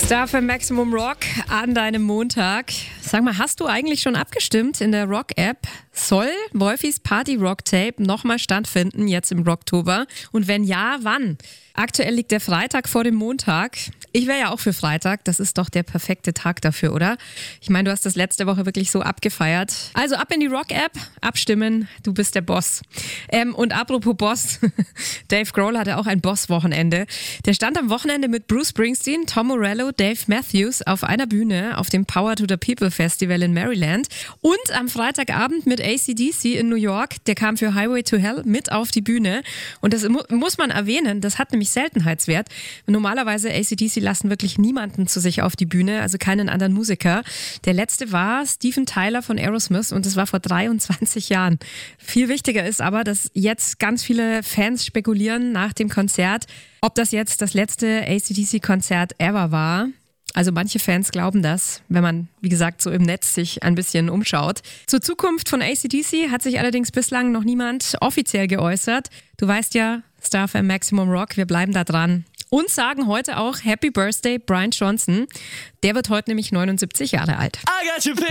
Da für Maximum Rock an deinem Montag. Sag mal, hast du eigentlich schon abgestimmt in der Rock-App? Soll Wolfis Party-Rock-Tape nochmal stattfinden, jetzt im Rocktober? Und wenn ja, wann? Aktuell liegt der Freitag vor dem Montag. Ich wäre ja auch für Freitag. Das ist doch der perfekte Tag dafür, oder? Ich meine, du hast das letzte Woche wirklich so abgefeiert. Also ab in die Rock-App, abstimmen. Du bist der Boss. Und apropos Boss, Dave Grohl hatte auch ein Boss-Wochenende. Der stand am Wochenende mit Bruce Springsteen, Tom Morello, Dave Matthews auf einer Bühne auf dem Power to the People Festival in Maryland. Und am Freitagabend mit AC/DC in New York. Der kam für Highway to Hell mit auf die Bühne. Und das muss man erwähnen, das hat nämlich Seltenheitswert. Normalerweise AC/DC lassen wirklich niemanden zu sich auf die Bühne, also keinen anderen Musiker. Der letzte war Steven Tyler von Aerosmith und das war vor 23 Jahren. Viel wichtiger ist aber, dass jetzt ganz viele Fans spekulieren nach dem Konzert, ob das jetzt das letzte AC/DC-Konzert ever war. Also manche Fans glauben das, wenn man, wie gesagt, so im Netz sich ein bisschen umschaut. Zur Zukunft von AC/DC hat sich allerdings bislang noch niemand offiziell geäußert. Du weißt ja, Star FM Maximum Rock, wir bleiben da dran. Und sagen heute auch Happy Birthday Brian Johnson. Der wird heute nämlich 79 Jahre alt.